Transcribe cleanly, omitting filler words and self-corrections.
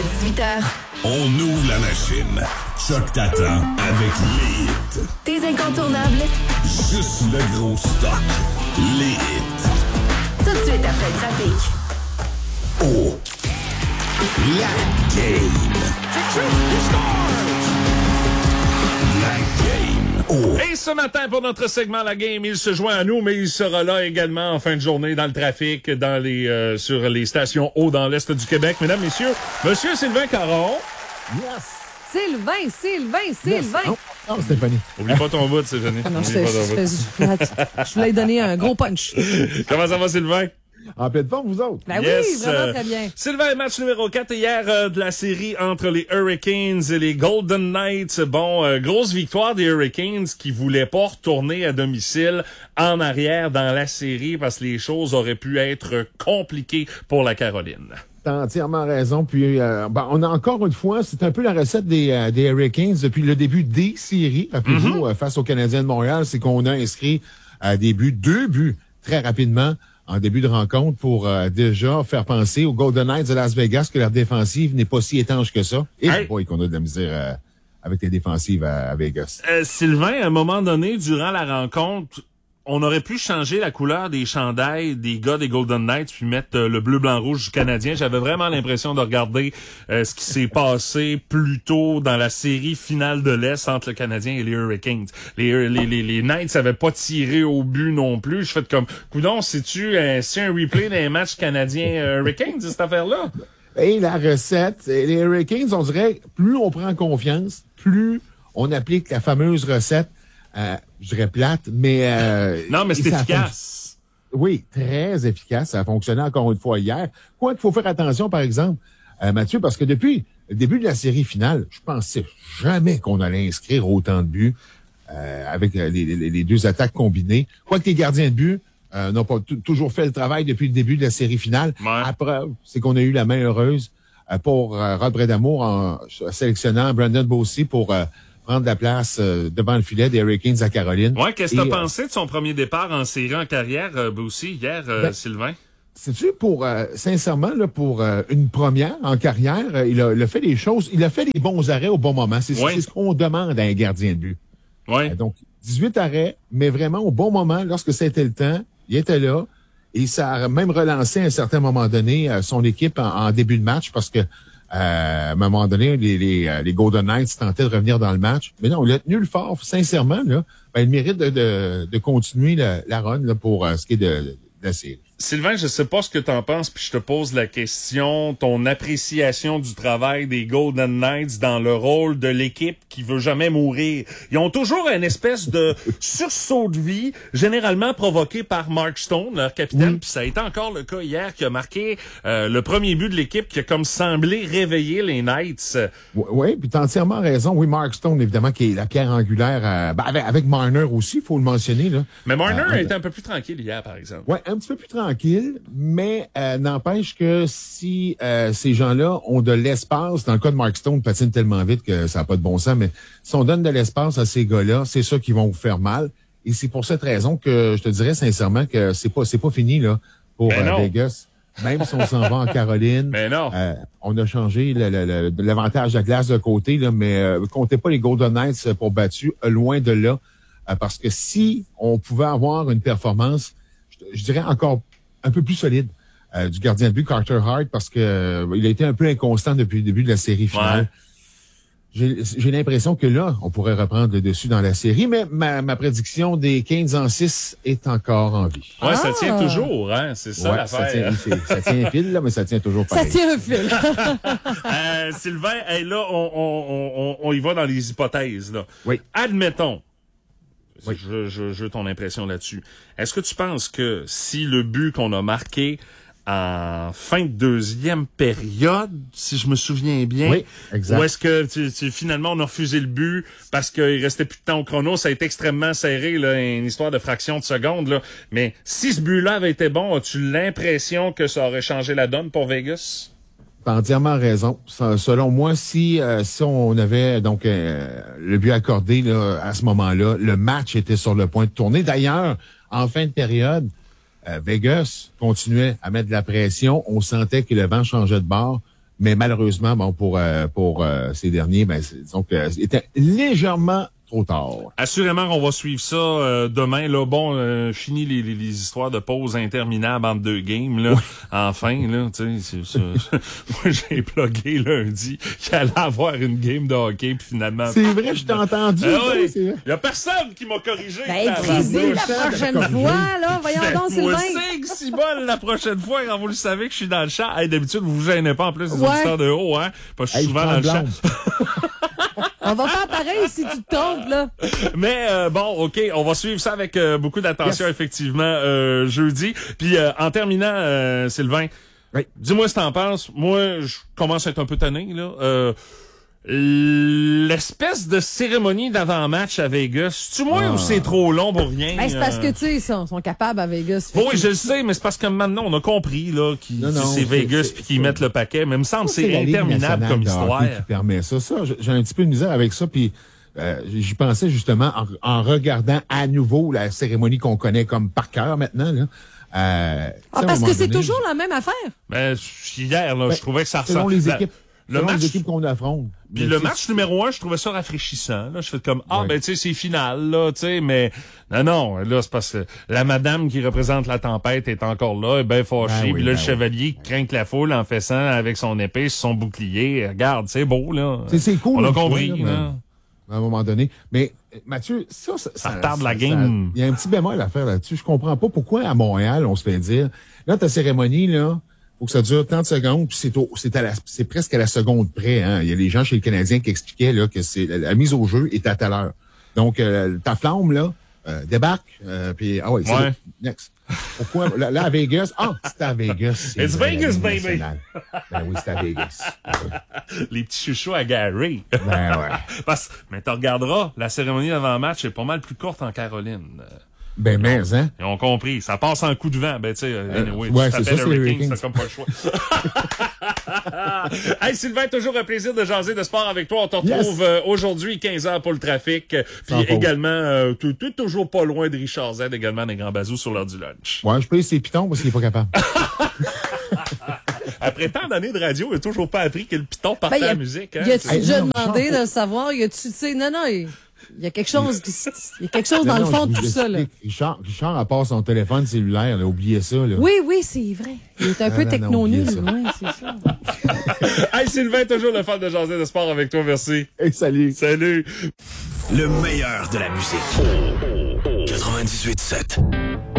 Jusqu'à 18h. On ouvre la machine. Choc t'attend avec les hits. Tes incontournables. Juste le gros stock. Les hits. Tout de suite après le trafic. Oh! La game. La game. Oh! Et ce matin, pour notre segment La Game, il se joint à nous, mais il sera là également en fin de journée dans le trafic, dans les sur les stations haut dans l'Est du Québec. Mesdames, messieurs, Monsieur Sylvain Caron. Yes! Sylvain! Non, Stéphanie. Oublie pas ton bout, Sylvain. Non, je voulais donner un gros punch. Comment ça va, Sylvain? En pleine forme, vous autres? Ben Yes, oui, vraiment très bien. Sylvain, match numéro 4 hier de la série entre les Hurricanes et les Golden Knights. Bon, grosse victoire des Hurricanes qui voulaient pas retourner à domicile en arrière dans la série parce que les choses auraient pu être compliquées pour la Caroline. T'as entièrement raison. Puis, on a encore une fois, c'est un peu la recette des Hurricanes depuis le début des séries. Rappelez-vous, face aux Canadiens de Montréal, c'est qu'on a inscrit deux buts très rapidement en début de rencontre pour déjà faire penser aux Golden Knights de Las Vegas que leur défensive n'est pas si étanche que ça. Et c'est pas qu'on a de la misère avec les défensives à Vegas. Sylvain, à un moment donné, durant la rencontre, on aurait pu changer la couleur des chandails des gars des Golden Knights puis mettre le bleu, blanc, rouge du Canadien. J'avais vraiment l'impression de regarder ce qui s'est passé plus tôt dans la série finale de l'Est entre le Canadien et les Hurricanes. Les Knights avaient pas tiré au but non plus. Je fais comme, coudonc, c'est-tu un replay d'un match Canadien-Hurricanes, cette affaire-là? Et la recette, les Hurricanes, on dirait, plus on prend confiance, plus on applique la fameuse recette. Je dirais plate, mais... non, mais c'est efficace. Oui, très efficace. Ça a fonctionné encore une fois hier. Quoi qu'il faut faire attention, par exemple, Mathieu, parce que depuis le début de la série finale, je pensais jamais qu'on allait inscrire autant de buts avec les deux attaques combinées. Quoi que les gardiens de but n'ont pas toujours fait le travail depuis le début de la série finale. Ouais. La preuve, c'est qu'on a eu la main heureuse pour Rod Bredamour en sélectionnant Brandon Bossy pour... prendre la place devant le filet des Hurricanes à Caroline. Ouais, qu'est-ce que t'as pensé de son premier départ en série en carrière, aussi, hier, Sylvain? C'est-tu sincèrement, là, pour une première en carrière, il a fait des choses, il a fait les bons arrêts au bon moment. C'est ce qu'on demande à un gardien de but. Ouais. Donc, 18 arrêts, mais vraiment au bon moment, lorsque c'était le temps, il était là. Et ça a même relancé à un certain moment donné son équipe en début de match parce que à un moment donné, les Golden Knights tentaient de revenir dans le match. Mais non, il a tenu le fort, sincèrement, là. Il mérite de continuer la run là, pour ce qui est de la série. Sylvain, je sais pas ce que t'en penses, puis je te pose la question, ton appréciation du travail des Golden Knights dans le rôle de l'équipe qui veut jamais mourir. Ils ont toujours une espèce de sursaut de vie, généralement provoqué par Mark Stone, leur capitaine, puis ça a été encore le cas hier, qui a marqué le premier but de l'équipe, qui a comme semblé réveiller les Knights. Oui, puis t'as entièrement raison. Oui, Mark Stone, évidemment, qui est la pierre angulaire, avec Marner aussi, il faut le mentionner. Là. Mais Marner a été un peu plus tranquille hier, par exemple. Oui, un petit peu plus tranquille, mais n'empêche que si ces gens-là ont de l'espace, dans le cas de Mark Stone, patine tellement vite que ça n'a pas de bon sens, mais si on donne de l'espace à ces gars-là, c'est ça qui vont vous faire mal. Et c'est pour cette raison que je te dirais sincèrement que c'est pas fini là pour Vegas. Même si on s'en va en Caroline, mais non. On a changé l'avantage de la glace de côté, là, mais comptez pas les Golden Knights pour battu, loin de là. Parce que si on pouvait avoir une performance, je dirais encore un peu plus solide du gardien de but Carter Hart, parce que il a été un peu inconstant depuis le début de la série finale. Ouais. J'ai l'impression que là, on pourrait reprendre le dessus dans la série, mais ma prédiction des 15 en 6 est encore en vie. Ouais, ça tient toujours, hein, c'est ça l'affaire. Ça tient un fil, là, mais ça tient toujours pareil. Ça tient un fil. Sylvain, là, on y va dans les hypothèses, là. Oui. Admettons, je veux ton impression là-dessus. Est-ce que tu penses que si le but qu'on a marqué en fin de deuxième période, si je me souviens bien, oui, exact. ou est-ce que finalement on a refusé le but parce qu'il restait plus de temps au chrono, ça a été extrêmement serré, là, une histoire de fraction de seconde, là. Mais si ce but-là avait été bon, as-tu l'impression que ça aurait changé la donne pour Vegas? T'as entièrement raison. Selon moi, si on avait donc le but accordé là, à ce moment-là, le match était sur le point de tourner. D'ailleurs, en fin de période, Vegas continuait à mettre de la pression. On sentait que le vent changeait de bord. Mais malheureusement, bon, pour ces derniers, ben, disons que c'était légèrement trop tard. Assurément qu'on va suivre ça demain. Là, bon, fini les histoires de pause interminables entre deux games. Là, enfin, là, tu sais, c'est ça. Moi, j'ai plugué lundi qu'il allait avoir une game de hockey, puis finalement. C'est vrai, je t'ai entendu. Oui. C'est vrai. Il y a personne qui m'a corrigé. Ben, écrisez la prochaine fois, là. Voyons donc, Moi, Sylvain. c'est si bol la prochaine fois quand vous le savez que je suis dans le chat. Hey, d'habitude, vous vous gênez pas en plus des Ouais. auditeurs de haut, hein? Parce que je suis souvent dans le chat. On va faire pareil si tu te trompes, là. Mais bon, OK, on va suivre ça avec beaucoup d'attention, effectivement, jeudi. Puis en terminant, Sylvain, Oui. dis-moi ce que t'en penses. Moi, je commence à être un peu tanné, là. L'espèce de cérémonie d'avant-match à Vegas, c'est-tu moi ou c'est trop long pour rien? Ben, c'est parce que, tu sais, ils sont capables à Vegas. Oui, je le sais, mais c'est parce que maintenant, on a compris là que c'est Vegas puis qu'ils mettent le paquet. Mais il me semble que c'est la Ligue interminable nationale comme de hockey histoire. qui permet ça. J'ai un petit peu de misère avec ça. Puis j'y pensais justement en regardant à nouveau la cérémonie qu'on connaît comme par cœur maintenant. Là. Parce que c'est toujours la même affaire. Ben, hier, là, je trouvais que ça Selon ressemble. les équipes. Le Selon match, les équipes qu'on affronte. puis le match numéro 1, je trouvais ça rafraîchissant. Là, je fais comme ben tu sais c'est final là, tu sais, mais non, là c'est parce que la madame qui représente la tempête est encore là, est bien fâchée. Puis là le chevalier craint la foule en faisant avec son épée sur son bouclier. Regarde, c'est beau là. C'est cool. On a compris. Là. À un moment donné. Mais Mathieu, ça retarde la game. Il y a un petit bémol à faire là-dessus. Je comprends pas pourquoi à Montréal on se fait dire là ta cérémonie là. Faut que ça dure 30 secondes, puis c'est presque à la seconde près. Hein. Il y a les gens chez les Canadiens qui expliquaient là, que la mise au jeu est à telle heure. Donc, ta flamme, là, débarque, puis c'est là, next. Pourquoi? Là, à Vegas, c'est à Vegas. It's Vegas, baby! Ben oui, c'est à Vegas. Les petits chouchous à Gary. Ben ouais. Mais tu regarderas, la cérémonie d'avant-match est pas mal plus courte en Caroline. Ben, mais, hein? Ils ont compris. Ça passe en coup de vent. Ben, tu sais, anyway, ouais, tu c'est ça, t'appelles c'est les Hurricanes, Hurricanes. t'as comme pas le choix. Hey, Sylvain, toujours un plaisir de jaser de sport avec toi. On te retrouve aujourd'hui, 15h pour le trafic. Puis également, toujours pas loin de Richard Z, également des grands bazous sur l'heure du lunch. Ouais, je peux essayer Python parce qu'il est pas capable. Après tant d'années de radio, il a toujours pas appris que le piton partait à la musique. Hein? Y a-tu déjà non, demandé Richard, de le savoir? Y a-tu, tu sais, non, il y a quelque chose dans le fond de tout ça, là. Richard, à part son téléphone cellulaire, là, oubliez ça, là. Oui, c'est vrai. Il est un peu techno-nul. Oui, c'est ça. Hey, Sylvain, toujours le fan de jaser de sport avec toi. Merci. Hey, salut. Salut. Le meilleur de la musique. 98.7.